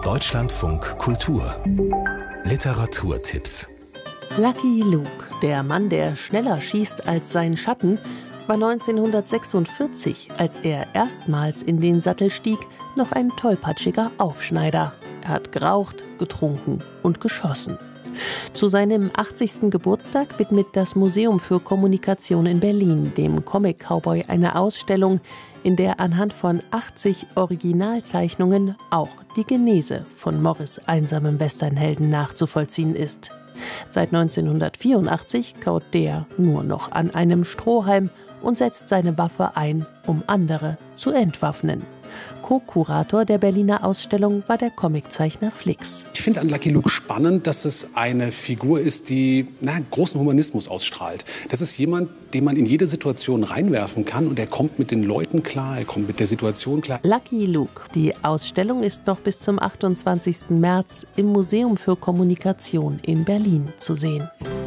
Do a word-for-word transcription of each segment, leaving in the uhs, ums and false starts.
Deutschlandfunk Kultur Literaturtipps. Lucky Luke, der Mann, der schneller schießt als sein Schatten, war neunzehnhundertsechsundvierzig, als er erstmals in den Sattel stieg, noch ein tollpatschiger Aufschneider. Er hat geraucht, getrunken und geschossen. Zu seinem achtzigsten Geburtstag widmet das Museum für Kommunikation in Berlin dem Comic-Cowboy eine Ausstellung, in der anhand von achtzig Originalzeichnungen auch die Genese von Morris' einsamem Westernhelden nachzuvollziehen ist. Seit neunzehnhundertvierundachtzig kaut der nur noch an einem Strohhalm und setzt seine Waffe ein, um andere zu entwaffnen. Co-Kurator der Berliner Ausstellung war der Comiczeichner Flix. Ich finde an Lucky Luke spannend, dass es eine Figur ist, die na, großen Humanismus ausstrahlt. Das ist jemand, den man in jede Situation reinwerfen kann und er kommt mit den Leuten klar, er kommt mit der Situation klar. Lucky Luke. Die Ausstellung ist noch bis zum achtundzwanzigsten März im Museum für Kommunikation in Berlin zu sehen.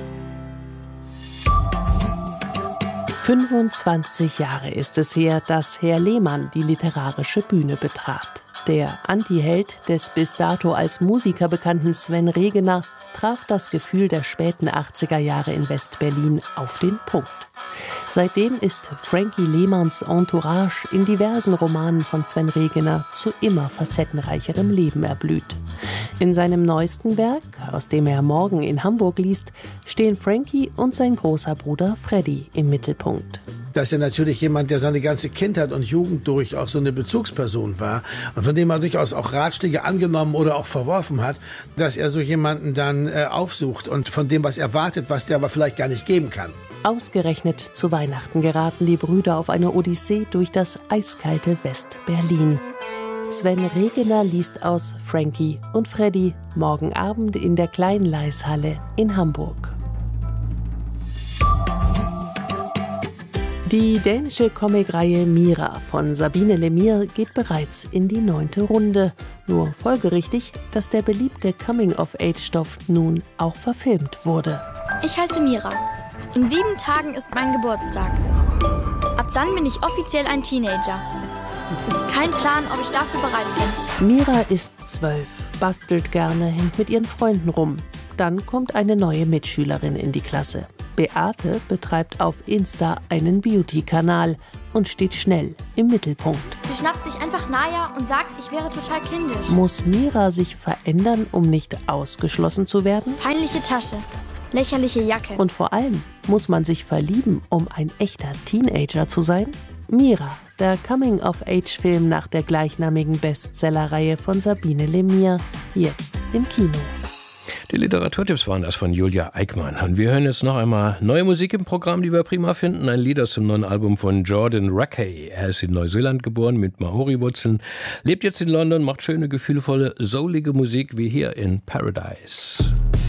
fünfundzwanzig Jahre ist es her, dass Herr Lehmann die literarische Bühne betrat. Der Antiheld des bis dato als Musiker bekannten Sven Regener traf das Gefühl der späten achtziger Jahre in West-Berlin auf den Punkt. Seitdem ist Frankie Lehmanns Entourage in diversen Romanen von Sven Regener zu immer facettenreicherem Leben erblüht. In seinem neuesten Werk, aus dem er morgen in Hamburg liest, stehen Frankie und sein großer Bruder Freddy im Mittelpunkt. Dass er natürlich jemand, der seine ganze Kindheit und Jugend durch auch so eine Bezugsperson war und von dem er durchaus auch Ratschläge angenommen oder auch verworfen hat, dass er so jemanden dann äh, aufsucht und von dem was erwartet, was der aber vielleicht gar nicht geben kann. Ausgerechnet zu Weihnachten geraten die Brüder auf eine Odyssee durch das eiskalte West-Berlin. Sven Regener liest aus Frankie und Freddy morgen Abend in der Klein-Leis-Halle in Hamburg. Die dänische Comicreihe Mira von Sabine Lemire geht bereits in die neunte Runde. Nur folgerichtig, dass der beliebte Coming-of-Age-Stoff nun auch verfilmt wurde. Ich heiße Mira. In sieben Tagen ist mein Geburtstag. Ab dann bin ich offiziell ein Teenager. Kein Plan, ob ich dafür bereit bin. Mira ist zwölf, bastelt gerne, hängt mit ihren Freunden rum. Dann kommt eine neue Mitschülerin in die Klasse. Beate betreibt auf Insta einen Beauty-Kanal und steht schnell im Mittelpunkt. Sie schnappt sich einfach Naya und sagt, ich wäre total kindisch. Muss Mira sich verändern, um nicht ausgeschlossen zu werden? Peinliche Tasche, lächerliche Jacke. Und vor allem, muss man sich verlieben, um ein echter Teenager zu sein? Mira, der Coming-of-Age-Film nach der gleichnamigen Bestsellerreihe von Sabine Lemire, jetzt im Kino. Die Literaturtipps waren das von Julia Eickmann. Und wir hören jetzt noch einmal neue Musik im Programm, die wir prima finden. Ein Lied aus dem neuen Album von Jordan Rakei. Er ist in Neuseeland geboren mit Maori-Wurzeln, lebt jetzt in London, macht schöne, gefühlvolle, soulige Musik wie hier in Paradise.